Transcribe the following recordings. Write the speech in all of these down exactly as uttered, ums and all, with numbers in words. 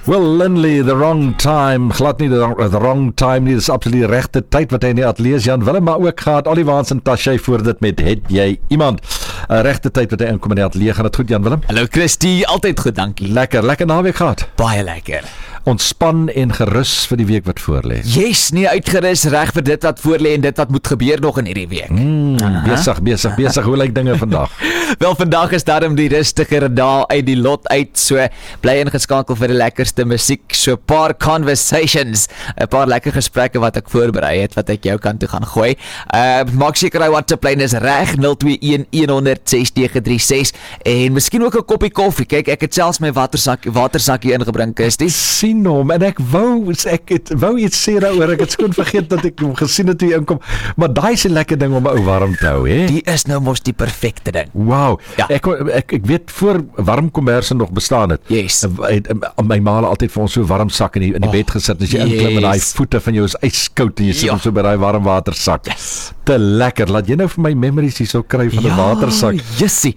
Well, Lindley, the wrong time, glad nie the wrong, the wrong time nie, dis absoluut die regte tyd wat hy in die ateljee is, Jan Willem, maar ook gehad, al die waans en Tashay voor dit met Het Jy Iemand, uh, regte tyd wat hy inkom in die ateljee, gaan het goed, Jan Willem? Hallo Christie, altyd goed, dankie. Lekker, lekker naweek gehad. Baie lekker. Ontspan en gerus vir die week wat voorlê. Yes, nie uitgerus, reg vir dit wat voorlê en dit wat moet gebeur nog in hierdie week. Mm, besig, besig, besig, hoe lyk dinge vandag? Wel, vandag is daarom die rustigere dae uit die lot uit, so bly ingeskakel vir die lekkerste musiek, so paar conversations, 'n paar lekker gesprekke wat ek voorberei het, wat ek jou kan toe gaan gooi. Uh, maak seker hy WhatsApp lyn is reg, nul twee een een honderd ses nege drie ses, en miskien ook 'n koppie koffie. Kyk, ek het selfs my watersak, watersakkie ingebring, Christie. Sien hom, en ek wou, ek het, wou iets sê daaroor, ek het skoon vergeet dat ek hom gesien het toe hy inkom, maar daai is 'n lekker ding om 'n ou warm te hou, hè? Die is nou mos die perfekte ding. Wow, ja. ek, ek, ek weet voor warm komberse nog bestaan het, yes. het, het my ma altyd vir ons so warm sak in die, in die oh, bed gesit, as jy yes. inklim en die voete van jou is ijskoud en jy sit ja. so by die warm watersak. Yes. Te lekker, laat jy nou vir my memories hier so kry van 'n ja, watersak. Jessie.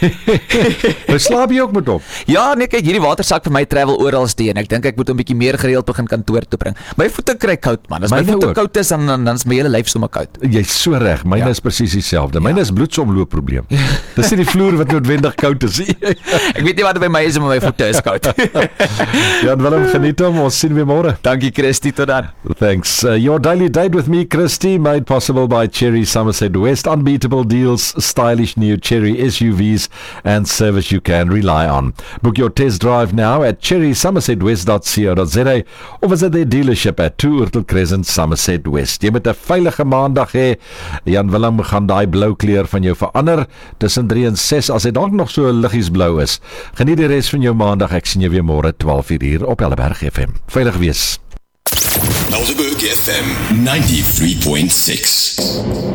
Nou slaap jy ook met hom? Ja, nee, kyk, hierdie watersak vir my travel oral steen. Ek dink ek moet hom bietjie meer gereeld begin kantoor toe bring. My voete kry koud, man. As my, my voete koud is, dan dan, dan is my hele lyf sommer koud. Jy's so reg. Myne ja. is presies dieselfde. Myne ja. is bloedsomloopprobleem. Dis nie die vloer wat noodwendig koud is. Ek weet nie wat by my is, maar my voete is koud. Jan Willem, geniet hom. Ons sien weer môre. Dankie, Christie, tot dan. Thanks. Uh, your daily date with me, Christie, made possible by Cherry Somerset West. Unbeatable deals, stylish new Cherry S U Vs and service you can rely on. Book your test drive now at cherry somerset west dot co dot za or visit their dealership at two Oortel Crescent, Somerset West. Jy moet 'n veilige maandag hê. Jan Willem gaan daai blou kleur van jou verander tussen drie en ses as dit dalk nog so liggies blou is. Geniet die res van jou maandag. Ek sien jou weer môre twaalf uur hier op Helleberg F M. Veilig wees. Helleberg F M ninety-three point six.